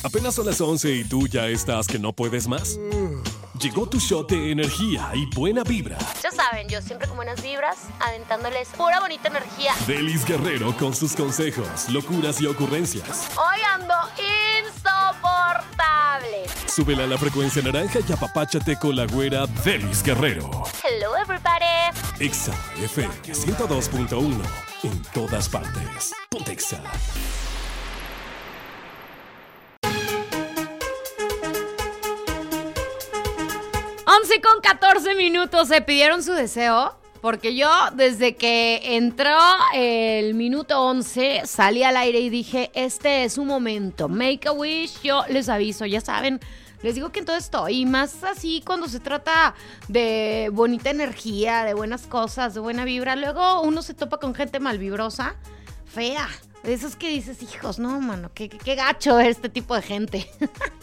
Apenas son las 11 y tú ya estás que no puedes más. Llegó tu shot de energía y buena vibra. Ya saben, yo siempre con buenas vibras, aventándoles pura bonita energía. Delis Guerrero con sus consejos, locuras y ocurrencias. Hoy ando insoportable. Súbela a la frecuencia naranja y apapáchate con la güera Delis Guerrero. Hello everybody. Exa FM 102.1 en todas partes. Ponte Exa. Con 14 minutos se pidieron su deseo, porque yo desde que entró el minuto 11 salí al aire y dije, este es su momento, make a wish. Yo les aviso, ya saben, les digo que en todo estoy, y más así cuando se trata de bonita energía, de buenas cosas, de buena vibra. Luego uno se topa con gente malvibrosa, fea, de esos que dices, hijos, no, mano, qué gacho este tipo de gente.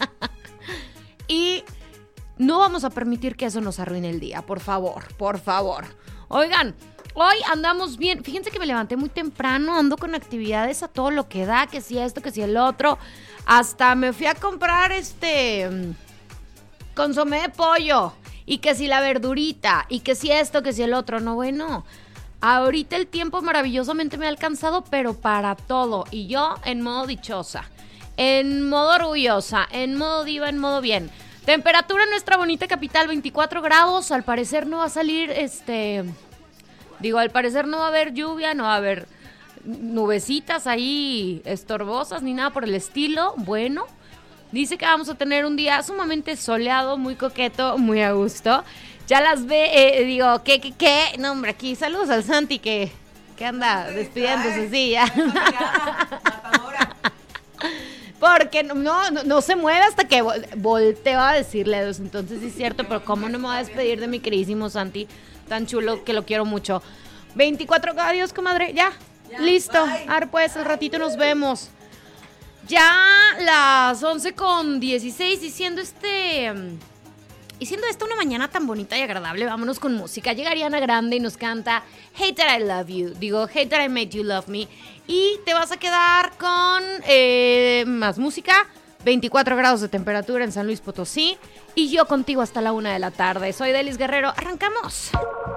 Y no vamos a permitir que eso nos arruine el día, por favor, por favor. Oigan, hoy andamos bien. Fíjense que me levanté muy temprano, ando con actividades a todo lo que da, que si esto, que si el otro. Hasta me fui a comprar consomé de pollo, y que si la verdurita, y que si esto, que si el otro. No, bueno, ahorita el tiempo maravillosamente me ha alcanzado, pero para todo. Y yo en modo dichosa, en modo orgullosa, en modo diva, en modo bien. Temperatura en nuestra bonita capital, 24 grados. Al parecer no va a salir, al parecer no va a haber lluvia, no va a haber nubecitas ahí estorbosas ni nada por el estilo. Bueno, dice que vamos a tener un día sumamente soleado, muy coqueto, muy a gusto. Ya las ¿qué? No, hombre, aquí saludos al Santi que anda despidiéndose, sí, ya. Porque no se mueve hasta que volteo a decirle dos. Entonces sí es cierto, pero cómo no me voy a despedir de mi queridísimo Santi, tan chulo que lo quiero mucho. 24, adiós, comadre, ya listo. Ahora pues, al ratito nos vemos. Ya las 11:16, diciendo esta una mañana tan bonita y agradable, vámonos con música. Llega Ariana Grande y nos canta Hate That I Love You. Hate That I Made You Love Me. Y te vas a quedar con más música. 24 grados de temperatura en San Luis Potosí. Y yo contigo hasta la 1 de la tarde. Soy Delis Guerrero. Arrancamos.